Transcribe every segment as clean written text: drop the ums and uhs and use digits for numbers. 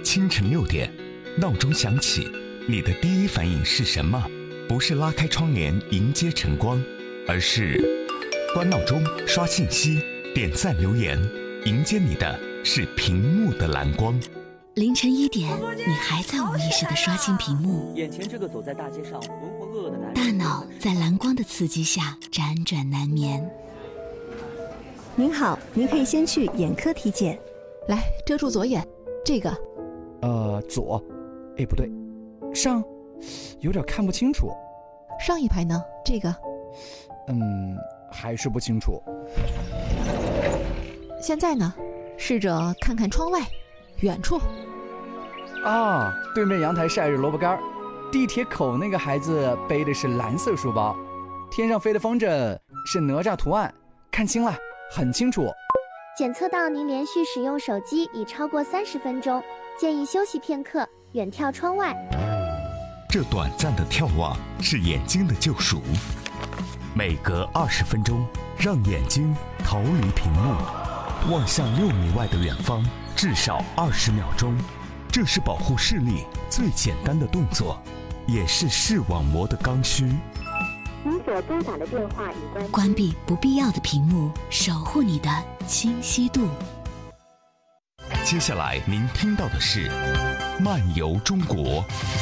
清晨6点，闹钟响起，你的第一反应是什么？不是拉开窗帘迎接晨光，而是关闹钟、刷信息、点赞留言，迎接你的是屏幕的蓝光。 凌晨1点，你还在无意识地刷新屏幕， 眼前这个走在大街上浑浑噩噩的男人， 大脑在蓝光的刺激下辗转难眠。 您好，您可以先去眼科体检。 来，遮住左眼，这个。 左，不对，上，有点看不清楚。 上一排呢？这个。 还是不清楚。 现在呢？试着看看窗外，远处。 啊，对面阳台晒着萝卜干，地铁口那个孩子背的是蓝色书包，天上飞的风筝是哪吒图案，看清了，很清楚。 检测到您连续使用手机已超过30分钟，建议休息片刻，远眺窗外。 这短暂的眺望是眼睛的救赎，每隔20分钟，让眼睛逃离屏幕，望向6米外的远方，至少20秒钟。这是保护视力最简单的动作，也是视网膜的刚需。 您所拨打的电话已关闭不必要的屏幕，守护你的清晰度。 接下来您听到的是漫游中国。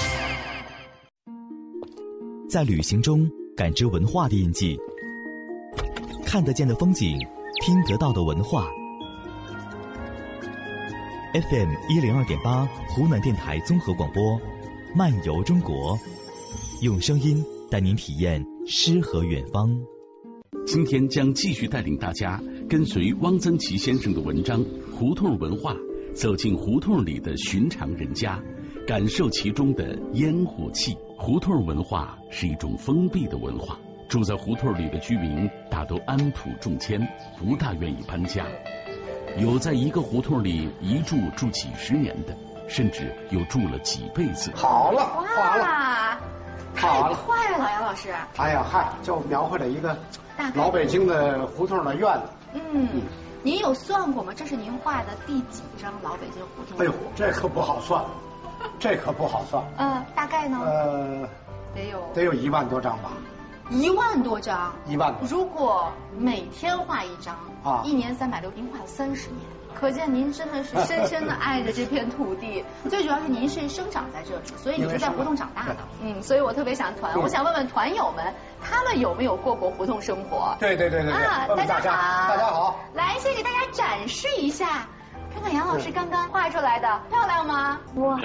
在旅行中感知文化的印记，看得见的风景，听得到的文化。FM 102.8湖南电台综合广播，漫游中国，用声音带您体验诗和远方。 今天将继续带领大家跟随汪曾祺先生的文章《胡同文化》，走进胡同里的寻常人家，感受其中的烟火气。胡同文化是一种封闭的文化，住在胡同里的居民大都安土重迁，不大愿意搬家。有在一个胡同里一住几十年的，甚至有住了几辈子。 好了， 哇，太快了，杨老师。 哎呀，嗨，就描绘了一个老北京的胡同的院子。 您有算过吗？这是您画的第几张老北京胡同？ 哎呦，这可不好算，这可不好算。 大概呢？ 得有1万多张吧。 1万多张 ？1万多。 如果每天画一张，1年360，您画了30年，可见您真的是深深的爱着这片土地。最主要是您是生长在这里，所以你是在胡同长大的。所以我特别想我想问问团友们，他们有没有过胡同生活？ 对。 大家好， 大家好。 来，先给大家展示一下，看看杨老师刚刚画出来的，漂亮吗？ 哇，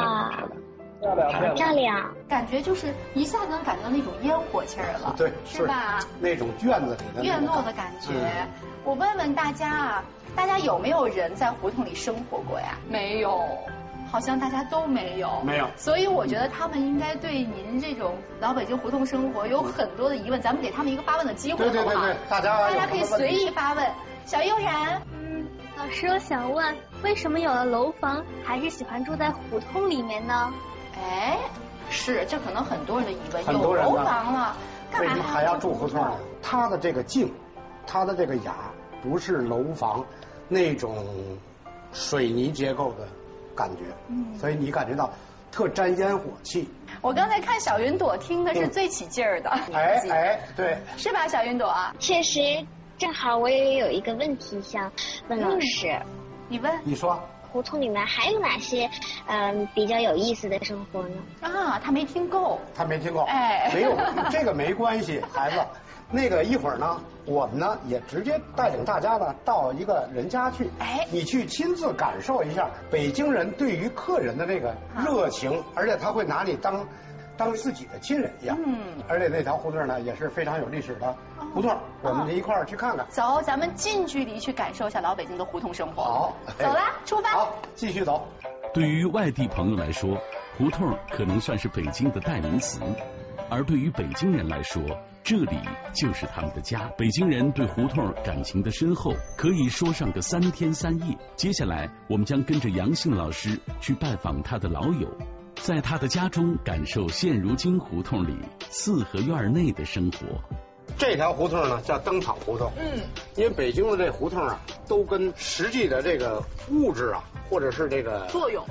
漂亮， 感觉就是一下子能感觉到那种烟火气儿了， 对， 是吧？ 那种院子里的院落的感觉。我问问大家大家有没有人在胡同里生活过呀？没有，好像大家都没有。 没有。 所以我觉得他们应该对您这种老北京胡同生活有很多的疑问，咱们给他们一个发问的机会， 对，大家可以随意发问。小悠然， 老师，我想问，为什么有了楼房还是喜欢住在胡同里面呢？ 是，这可能很多人的疑问。 有楼房了，干嘛还要住胡同呢？它的这个静，它的这个雅，不是楼房那种水泥结构的感觉，所以你感觉到特沾烟火气。 我刚才看小云朵听的是最起劲儿的， 对， 是吧，小云朵啊？ 确实，正好我也有一个问题想问老师。 你问？ 你说。 胡同里面还有哪些比较有意思的生活呢？ 他没听够。 没有，这个没关系，孩子。那个一会儿呢，我们呢也直接带领大家呢到一个人家去，你去亲自感受一下北京人对于客人的那个热情，而且他会拿你当自己的亲人一样。而且那条胡同呢也是非常有历史的胡同，我们一块儿去看看。 走，咱们近距离去感受一下老北京的胡同生活。 好， 走啦，出发。 好，继续走。 对于外地朋友来说，胡同可能算是北京的代名词，而对于北京人来说，这里就是他们的家。北京人对胡同感情的深厚，可以说上个3天3夜。接下来，我们将跟着杨杏老师去拜访他的老友，在他的家中感受现如今胡同里4合院内的生活。 这条胡同呢叫灯厂胡同，因为北京的这胡同啊，都跟实际的这个物质啊，或者是这个作用